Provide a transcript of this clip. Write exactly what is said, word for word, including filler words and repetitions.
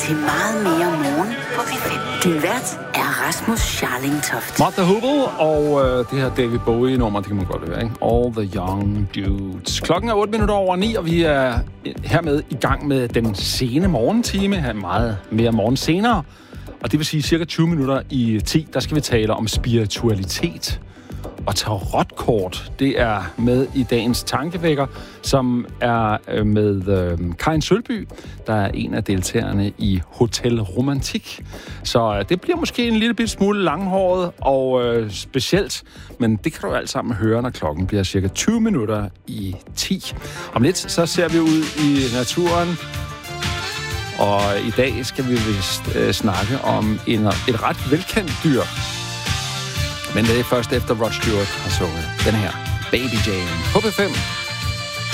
til meget mere morgen på P fem. Din vært er Rasmus Scharling Toft. Martha Hubel og øh, det her David Bowie-nummer, det kan man godt lide, ikke? All the Young Dudes. Klokken er otte minutter over ni, og vi er hermed i gang med den sene morgentime. Her meget mere morgen senere. Og det vil sige cirka tyve minutter i ti, der skal vi tale om spiritualitet. Og tarotkort, det er med i dagens tankevækker, som er med øh, Karin Sølby, der er en af deltagerne i Hotel Romantik. Så øh, det bliver måske en lille bit smule langhåret og øh, specielt, men det kan du alt sammen høre, når klokken bliver cirka tyve minutter i ti. Om lidt, så ser vi ud i naturen, og i dag skal vi vist øh, snakke om en, et ret velkendt dyr. Men det er først efter Rod Stewart har sunget den her Baby Jane på P fem.